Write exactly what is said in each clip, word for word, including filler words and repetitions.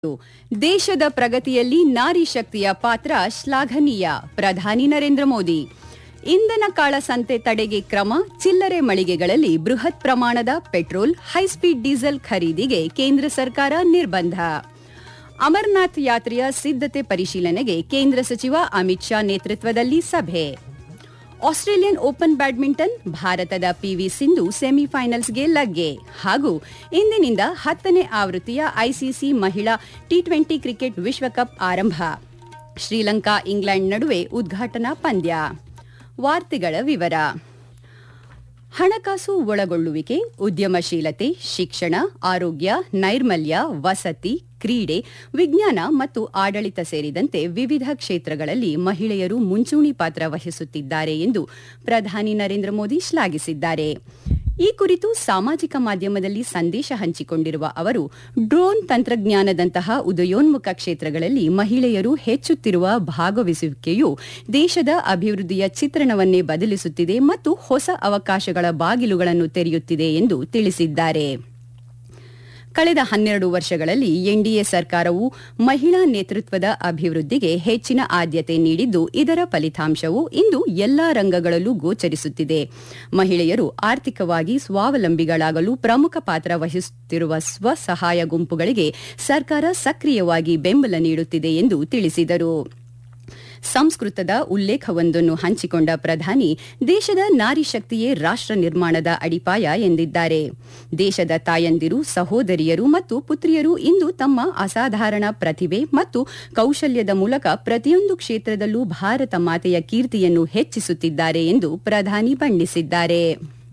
ದೇಶದ ಪ್ರಗತಿಯಲ್ಲಿ ನಾರಿ ಶಕ್ತಿಯ ಪಾತ್ರ ಶ್ಲಾಘನೀಯ. ಪ್ರಧಾನಿ ನರೇಂದ್ರ ಮೋದಿ. ಇಂಧನ ಕಾಳಸಂತೆ ತಡೆಗೆ ಕ್ರಮ. ಚಿಲ್ಲರೆ ಮಳಿಗೆಗಳಲ್ಲಿ ಬೃಹತ್ ಪ್ರಮಾಣದ ಪೆಟ್ರೋಲ್, ಹೈಸ್ಪೀಡ್ ಡೀಸೆಲ್ ಖರೀದಿಗೆ ಕೇಂದ್ರ ಸರ್ಕಾರ ನಿರ್ಬಂಧ. ಅಮರನಾಥ್ ಯಾತ್ರೆಯ ಸಿದ್ಧತೆ ಪರಿಶೀಲನೆಗೆ ಕೇಂದ್ರ ಸಚಿವ ಅಮಿತ್ ಶಾ ನೇತೃತ್ವದಲ್ಲಿ ಸಭೆ. ಆಸ್ಟ್ರೇಲಿಯನ್ ಓಪನ್ ಬ್ಯಾಡ್ಮಿಂಟನ್, ಭಾರತದ ಪಿವಿ ಸಿಂಧು ಸೆಮಿಫೈನಲ್ಸ್ಗೆ ಲಗ್ಗೆ. ಹಾಗೂ ಇಂದಿನಿಂದ ಹತ್ತನೇ ಆವೃತ್ತಿಯ ಐಸಿಸಿ ಮಹಿಳಾ ಟಿ ಟ್ವೆಂಟಿ ಕ್ರಿಕೆಟ್ ವಿಶ್ವಕಪ್ ಆರಂಭ. ಶ್ರೀಲಂಕಾ ಇಂಗ್ಲೆಂಡ್ ನಡುವೆ ಉದ್ಘಾಟನಾ ಪಂದ್ಯ. ವಾರ್ತೆಗಳ ವಿವರ. ಹಣಕಾಸು ಒಳಗೊಳ್ಳುವಿಕೆ, ಉದ್ಯಮಶೀಲತೆ, ಶಿಕ್ಷಣ, ಆರೋಗ್ಯ, ನೈರ್ಮಲ್ಯ, ವಸತಿ, ಕ್ರೀಡೆ, ವಿಜ್ಞಾನ ಮತ್ತು ಆಡಳಿತ ಸೇರಿದಂತೆ ವಿವಿಧ ಕ್ಷೇತ್ರಗಳಲ್ಲಿ ಮಹಿಳೆಯರು ಮುಂಚೂಣಿ ಪಾತ್ರ ವಹಿಸುತ್ತಿದ್ದಾರೆ ಎಂದು ಪ್ರಧಾನಿ ನರೇಂದ್ರ ಮೋದಿ ಶ್ಲಾಘಿಸಿದ್ದಾರೆ. ಈ ಕುರಿತು ಸಾಮಾಜಿಕ ಮಾಧ್ಯಮದಲ್ಲಿ ಸಂದೇಶ ಹಂಚಿಕೊಂಡಿರುವ ಅವರು, ಡ್ರೋನ್ ತಂತ್ರಜ್ಞಾನದಂತಹ ಉದಯೋನ್ಮುಖ ಕ್ಷೇತ್ರಗಳಲ್ಲಿ ಮಹಿಳೆಯರು ಹೆಚ್ಚುತ್ತಿರುವ ಭಾಗವಹಿಸುವಿಕೆಯು ದೇಶದ ಅಭಿವೃದ್ಧಿಯ ಚಿತ್ರಣವನ್ನೇ ಬದಲಿಸುತ್ತಿದೆ ಮತ್ತು ಹೊಸ ಅವಕಾಶಗಳ ಬಾಗಿಲುಗಳನ್ನು ತೆರೆಯುತ್ತಿದೆ ಎಂದು ತಿಳಿಸಿದ್ದಾರೆ. ಕಳೆದ ಹನ್ನೆರಡು ವರ್ಷಗಳಲ್ಲಿ ಎನ್ಡಿಎ ಸರ್ಕಾರವು ಮಹಿಳಾ ನೇತೃತ್ವದ ಅಭಿವೃದ್ಧಿಗೆ ಹೆಚ್ಚಿನ ಆದ್ಯತೆ ನೀಡಿದ್ದು, ಇದರ ಫಲಿತಾಂಶವು ಇಂದು ಎಲ್ಲಾ ರಂಗಗಳಲ್ಲೂ ಗೋಚರಿಸುತ್ತಿದೆ. ಮಹಿಳೆಯರು ಆರ್ಥಿಕವಾಗಿ ಸ್ವಾವಲಂಬಿಗಳಾಗಲು ಪ್ರಮುಖ ಪಾತ್ರ ವಹಿಸುತ್ತಿರುವ ಸ್ವಸಹಾಯ ಗುಂಪುಗಳಿಗೆ ಸರ್ಕಾರ ಸಕ್ರಿಯವಾಗಿ ಬೆಂಬಲ ನೀಡುತ್ತಿದೆ ಎಂದು ತಿಳಿಸಿದರು. ಸಂಸ್ಕೃತದ ಉಲ್ಲೇಖವೊಂದನ್ನು ಹಂಚಿಕೊಂಡ ಪ್ರಧಾನಿ, ದೇಶದ ನಾರಿ ಶಕ್ತಿಯೇ ರಾಷ್ಟ್ರ ನಿರ್ಮಾಣದ ಅಡಿಪಾಯ ಎಂದಿದ್ದಾರೆ. ದೇಶದ ತಾಯಂದಿರು, ಸಹೋದರಿಯರು ಮತ್ತು ಪುತ್ರಿಯರು ಇಂದು ತಮ್ಮ ಅಸಾಧಾರಣ ಪ್ರತಿಭೆ ಮತ್ತು ಕೌಶಲ್ಯದ ಮೂಲಕ ಪ್ರತಿಯೊಂದು ಕ್ಷೇತ್ರದಲ್ಲೂ ಭಾರತ ಮಾತೆಯ ಕೀರ್ತಿಯನ್ನು ಹೆಚ್ಚಿಸುತ್ತಿದ್ದಾರೆ ಎಂದು ಪ್ರಧಾನಿ ಬಣ್ಣಿಸಿದ್ದಾರೆ.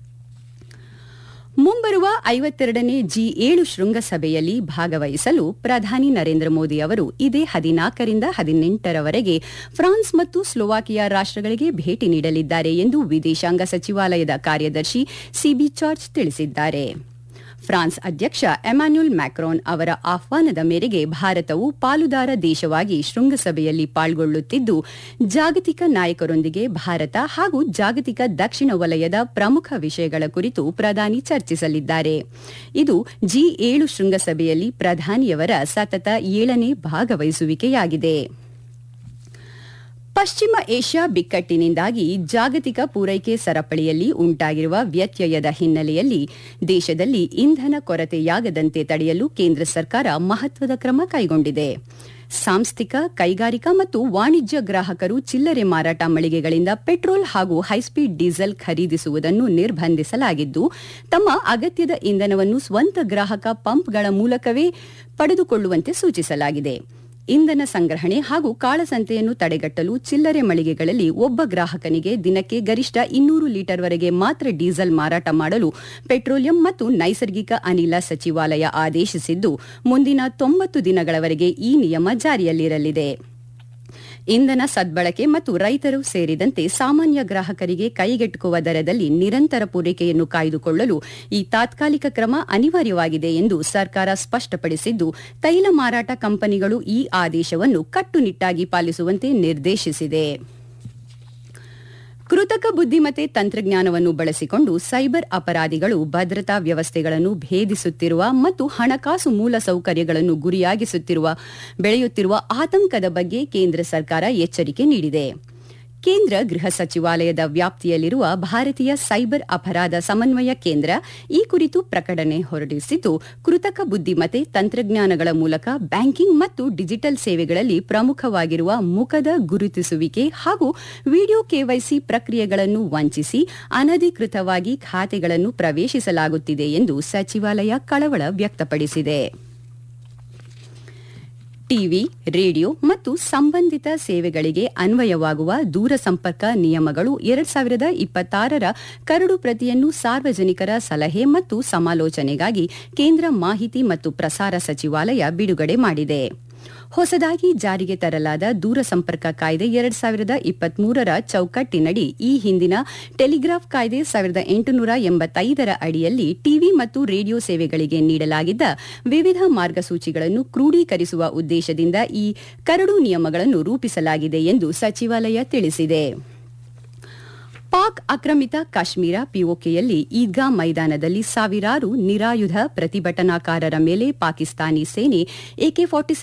ಮುಂಬರುವ ಐವತ್ತೆರಡನೇ ಜಿ ಏಳು ಶೃಂಗಸಭೆಯಲ್ಲಿ ಭಾಗವಹಿಸಲು ಪ್ರಧಾನಿ ನರೇಂದ್ರ ಮೋದಿ ಅವರು ಇದೇ ಹದಿನಾಲ್ಕರಿಂದ ಹದಿನೆಂಟರವರೆಗೆ ಫ್ರಾನ್ಸ್ ಮತ್ತು ಸ್ಲೋವಾಕಿಯಾ ರಾಷ್ಟಗಳಿಗೆ ಭೇಟಿ ನೀಡಲಿದ್ದಾರೆ ಎಂದು ವಿದೇಶಾಂಗ ಸಚಿವಾಲಯದ ಕಾರ್ಯದರ್ಶಿ ಸಿಬಿ ಜಾರ್ಜ್ ತಿಳಿಸಿದ್ದಾರೆ. ಫ್ರಾನ್ಸ್ ಅಧ್ಯಕ್ಷ ಎಮ್ಯಾನ್ಯುಯಲ್ ಮ್ಯಾಕ್ರಾನ್ ಅವರ ಆಹ್ವಾನದ ಮೇರೆಗೆ ಭಾರತವು ಪಾಲುದಾರ ದೇಶವಾಗಿ ಶೃಂಗಸಭೆಯಲ್ಲಿ ಪಾಲ್ಗೊಳ್ಳುತ್ತಿದ್ದು, ಜಾಗತಿಕ ನಾಯಕರೊಂದಿಗೆ ಭಾರತ ಹಾಗೂ ಜಾಗತಿಕ ದಕ್ಷಿಣ ವಲಯದ ಪ್ರಮುಖ ವಿಷಯಗಳ ಕುರಿತು ಪ್ರಧಾನಿ ಚರ್ಚಿಸಲಿದ್ದಾರೆ. ಇದು ಜಿ ಏಳು ಶೃಂಗಸಭೆಯಲ್ಲಿ ಪ್ರಧಾನಿಯವರ ಸತತ ಏಳನೇ ಭಾಗವಹಿಸುವಿಕೆಯಾಗಿದೆ. ಪಶ್ಚಿಮ ಏಷ್ಯಾ ಬಿಕ್ಕಟ್ಟಿನಿಂದಾಗಿ ಜಾಗತಿಕ ಪೂರೈಕೆ ಸರಪಳಿಯಲ್ಲಿ ಉಂಟಾಗಿರುವ ವ್ಯತ್ಯಯದ ಹಿನ್ನೆಲೆಯಲ್ಲಿ ದೇಶದಲ್ಲಿ ಇಂಧನ ಕೊರತೆಯಾಗದಂತೆ ತಡೆಯಲು ಕೇಂದ್ರ ಸರ್ಕಾರ ಮಹತ್ವದ ಕ್ರಮ ಕೈಗೊಂಡಿದೆ. ಸಾಂಸ್ಥಿಕ, ಕೈಗಾರಿಕಾ ಮತ್ತು ವಾಣಿಜ್ಯ ಗ್ರಾಹಕರು ಚಿಲ್ಲರೆ ಮಾರಾಟ ಮಳಿಗೆಗಳಿಂದ ಪೆಟ್ರೋಲ್ ಹಾಗೂ ಹೈಸ್ಪೀಡ್ ಡೀಸೆಲ್ ಖರೀದಿಸುವುದನ್ನು ನಿರ್ಬಂಧಿಸಲಾಗಿದ್ದು, ತಮ್ಮ ಅಗತ್ಯದ ಇಂಧನವನ್ನು ಸ್ವಂತ ಗ್ರಾಹಕ ಪಂಪ್ಗಳ ಮೂಲಕವೇ ಪಡೆದುಕೊಳ್ಳುವಂತೆ ಸೂಚಿಸಲಾಗಿದೆ. ಇಂಧನ ಸಂಗ್ರಹಣೆ ಹಾಗೂ ಕಾಳಸಂತೆಯನ್ನು ತಡೆಗಟ್ಟಲು ಚಿಲ್ಲರೆ ಮಳಿಗೆಗಳಲ್ಲಿ ಒಬ್ಬ ಗ್ರಾಹಕನಿಗೆ ದಿನಕ್ಕೆ ಗರಿಷ್ಠ ಇನ್ನೂರು ಲೀಟರ್ವರೆಗೆ ಮಾತ್ರ ಡೀಸೆಲ್ ಮಾರಾಟ ಮಾಡಲು ಪೆಟ್ರೋಲಿಯಂ ಮತ್ತು ನೈಸರ್ಗಿಕ ಅನಿಲ ಸಚಿವಾಲಯ ಆದೇಶಿಸಿದ್ದು, ಮುಂದಿನ ತೊಂಬತ್ತು ದಿನಗಳವರೆಗೆ ಈ ನಿಯಮ ಜಾರಿಯಲ್ಲಿರಲಿದೆ. ಇಂಧನ ಸದ್ಬಳಕೆ ಮತ್ತು ರೈತರು ಸೇರಿದಂತೆ ಸಾಮಾನ್ಯ ಗ್ರಾಹಕರಿಗೆ ಕೈಗೆಟುಕುವ ದರದಲ್ಲಿ ನಿರಂತರ ಪೂರೈಕೆಯನ್ನು ಕಾಯ್ದುಕೊಳ್ಳಲು ಈ ತಾತ್ಕಾಲಿಕ ಕ್ರಮ ಅನಿವಾರ್ಯವಾಗಿದೆ ಎಂದು ಸರ್ಕಾರ ಸ್ಪಷ್ಟಪಡಿಸಿದ್ದು, ತೈಲ ಮಾರಾಟ ಕಂಪನಿಗಳು ಈ ಆದೇಶವನ್ನು ಕಟ್ಟುನಿಟ್ಟಾಗಿ ಪಾಲಿಸುವಂತೆ ನಿರ್ದೇಶಿಸಿದೆ. ಕೃತಕ ಬುದ್ದಿಮತ್ತೆ ತಂತ್ರಜ್ಞಾನವನ್ನು ಬಳಸಿಕೊಂಡು ಸೈಬರ್ ಅಪರಾಧಿಗಳು ಭದ್ರತಾ ವ್ಯವಸ್ಥೆಗಳನ್ನು ಭೇದಿಸುತ್ತಿರುವ ಮತ್ತು ಹಣಕಾಸು ಮೂಲಸೌಕರ್ಯಗಳನ್ನು ಗುರಿಯಾಗಿಸುತ್ತಿರುವ ಬೆಳೆಯುತ್ತಿರುವ ಆತಂಕದ ಬಗ್ಗೆ ಕೇಂದ್ರ ಸರ್ಕಾರ ಎಚ್ಚರಿಕೆ ನೀಡಿದೆ. ಕೇಂದ್ರ ಗೃಹ ಸಚಿವಾಲಯದ ವ್ಯಾಪ್ತಿಯಲ್ಲಿರುವ ಭಾರತೀಯ ಸೈಬರ್ ಅಪರಾಧ ಸಮನ್ವಯ ಕೇಂದ್ರ ಈ ಕುರಿತು ಪ್ರಕಟಣೆ ಹೊರಡಿಸಿದ್ದು, ಕೃತಕ ಬುದ್ದಿಮತ್ತೆ ತಂತ್ರಜ್ಞಾನಗಳ ಮೂಲಕ ಬ್ಯಾಂಕಿಂಗ್ ಮತ್ತು ಡಿಜಿಟಲ್ ಸೇವೆಗಳಲ್ಲಿ ಪ್ರಮುಖವಾಗಿರುವ ಮುಖದ ಗುರುತಿಸುವಿಕೆ ಹಾಗೂ ವಿಡಿಯೋ ಕೆವೈಸಿ ಪ್ರಕ್ರಿಯೆಗಳನ್ನು ವಂಚಿಸಿ ಅನಧಿಕೃತವಾಗಿ ಖಾತೆಗಳನ್ನು ಪ್ರವೇಶಿಸಲಾಗುತ್ತಿದೆ ಎಂದು ಸಚಿವಾಲಯ ಕಳವಳ ವ್ಯಕ್ತಪಡಿಸಿದೆ. ಟಿವಿ, ರೇಡಿಯೋ ಮತ್ತು ಸಂಬಂಧಿತ ಸೇವೆಗಳಿಗೆ ಅನ್ವಯವಾಗುವ ದೂರಸಂಪರ್ಕ ನಿಯಮಗಳು ಎರಡ್ ಸಾವಿರದ ಇಪ್ಪತ್ತಾರರ ಕರಡು ಪ್ರತಿಯನ್ನು ಸಾರ್ವಜನಿಕರ ಸಲಹೆ ಮತ್ತು ಸಮಾಲೋಚನೆಗಾಗಿ ಕೇಂದ್ರ ಮಾಹಿತಿ ಮತ್ತು ಪ್ರಸಾರ ಸಚಿವಾಲಯ ಬಿಡುಗಡೆ ಮಾಡಿದೆ. ಹೊಸದಾಗಿ ಜಾರಿಗೆ ತರಲಾದ ದೂರಸಂಪರ್ಕ ಕಾಯ್ದೆ ಎರಡ್ ಸಾವಿರದ ಇಪ್ಪತ್ಮೂರರ ಚೌಕಟ್ಟಿನಡಿ ಈ ಹಿಂದಿನ ಟೆಲಿಗ್ರಾಫ್ ಕಾಯ್ದೆ ಸಾವಿರದ ಎಂಟುನೂರ ಎಂಬತ್ತೈದರ ಅಡಿಯಲ್ಲಿ ಟಿವಿ ಮತ್ತು ರೇಡಿಯೋ ಸೇವೆಗಳಿಗೆ ನೀಡಲಾಗಿದ್ದ ವಿವಿಧ ಮಾರ್ಗಸೂಚಿಗಳನ್ನು ಕ್ರೋಢೀಕರಿಸುವ ಉದ್ದೇಶದಿಂದ ಈ ಕರಡು ನಿಯಮಗಳನ್ನು ರೂಪಿಸಲಾಗಿದೆ ಎಂದು ಸಚಿವಾಲಯ ತಿಳಿಸಿದೆ. ಪಾಕ್ ಆಕ್ರಮಿತ ಕಾಶ್ಮೀರ ಪಿಒಕೆಯಲ್ಲಿ ಈದ್ಗಾ ಮೈದಾನದಲ್ಲಿ ಸಾವಿರಾರು ನಿರಾಯುಧ ಪ್ರತಿಭಟನಾಕಾರರ ಮೇಲೆ ಪಾಕಿಸ್ತಾನಿ ಸೇನೆ ಎಕೆ